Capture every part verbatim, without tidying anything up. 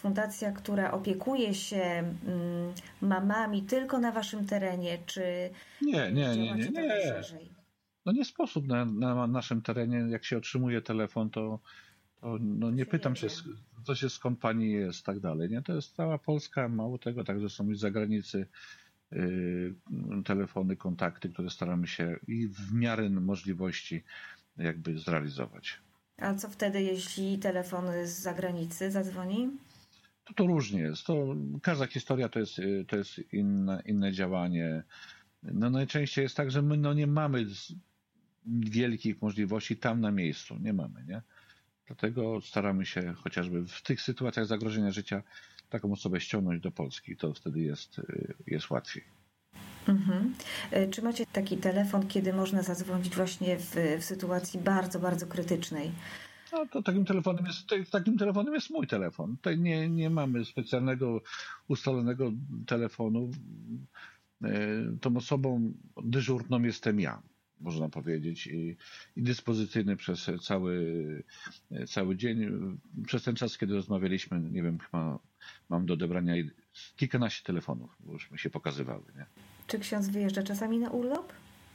fundacja, która opiekuje się mm, mamami tylko na waszym terenie, czy nie, nie, nie, nie, działacie nie. trochę szerzej? No nie sposób na, na naszym terenie, jak się otrzymuje telefon, to, to no nie się pytam jedzie. się, co się skąd pani jest, tak dalej. Nie? To jest cała Polska, mało tego, także są i z zagranicy yy, telefony, kontakty, które staramy się i w miarę możliwości jakby zrealizować. A co wtedy, jeśli telefon z zagranicy zadzwoni? To, to różnie jest. To, każda historia to jest, to jest inne, inne działanie. No najczęściej jest tak, że my no nie mamy wielkich możliwości tam na miejscu. Nie mamy, nie? Dlatego staramy się chociażby w tych sytuacjach zagrożenia życia taką osobę ściągnąć do Polski. To wtedy jest, jest łatwiej. Mhm. Czy macie taki telefon, kiedy można zadzwonić właśnie w, w sytuacji bardzo, bardzo krytycznej? No to takim telefonem jest, takim telefonem jest mój telefon. Tutaj nie, nie mamy specjalnego ustalonego telefonu. Tą osobą dyżurną jestem ja, można powiedzieć, i, i dyspozycyjny przez cały, cały dzień. Przez ten czas, kiedy rozmawialiśmy, nie wiem, chyba mam do odebrania kilkanaście telefonów, bo już mi się pokazywały. Nie? Czy ksiądz wyjeżdża czasami na urlop?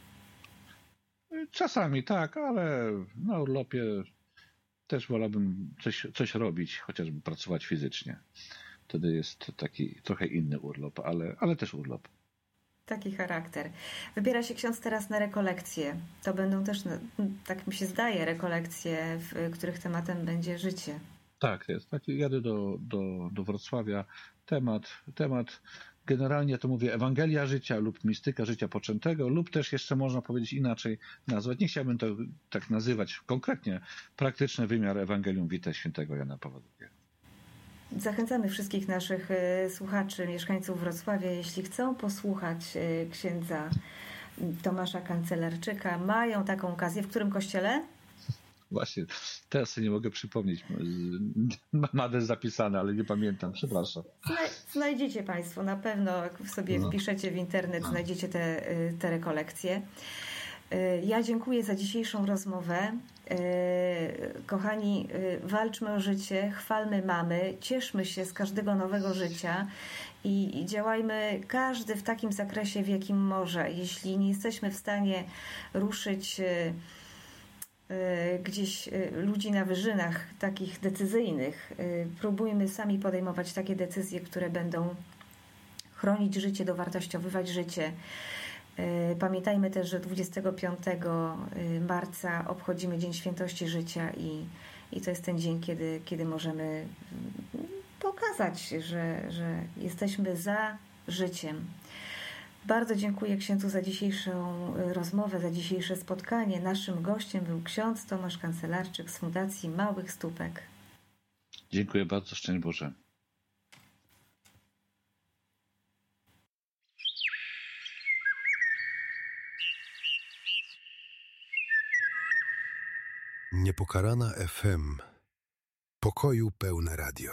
Czasami tak, ale na urlopie też wolałbym coś, coś robić, chociażby pracować fizycznie. Wtedy jest taki trochę inny urlop, ale, ale też urlop. Taki charakter. Wybiera się ksiądz teraz na rekolekcje. To będą też, tak mi się zdaje, rekolekcje, w których tematem będzie życie. Tak, jest. Tak, jadę do, do, do Wrocławia. Temat, temat generalnie to mówię Ewangelia życia lub mistyka życia poczętego, lub też jeszcze można powiedzieć inaczej nazwać. Nie chciałbym to tak nazywać konkretnie. Praktyczny wymiar Ewangelium Vitae świętego Jana Pawła drugiego. Zachęcamy wszystkich naszych słuchaczy, mieszkańców Wrocławia, jeśli chcą posłuchać księdza Tomasza Kancelarczyka, mają taką okazję. W którym kościele? Właśnie, teraz sobie nie mogę przypomnieć. Mam adres zapisany, ale nie pamiętam, przepraszam. Znajdziecie Państwo, na pewno jak sobie no. wpiszecie w internet, no. znajdziecie te, te rekolekcje. Ja dziękuję za dzisiejszą rozmowę. Kochani, walczmy o życie, chwalmy mamy, cieszmy się z każdego nowego życia i działajmy każdy w takim zakresie, w jakim może. Jeśli nie jesteśmy w stanie ruszyć gdzieś ludzi na wyżynach takich decyzyjnych, próbujmy sami podejmować takie decyzje, które będą chronić życie, dowartościowywać życie. Pamiętajmy też, że dwudziestego piątego marca obchodzimy Dzień Świętości Życia i, i to jest ten dzień, kiedy, kiedy możemy pokazać, że, że jesteśmy za życiem. Bardzo dziękuję księdzu za dzisiejszą rozmowę, za dzisiejsze spotkanie. Naszym gościem był ksiądz Tomasz Kancelarczyk z Fundacji Małych Stópek. Dziękuję bardzo, szczęść Boże. Niepokalana F M. Pokoju pełne radio.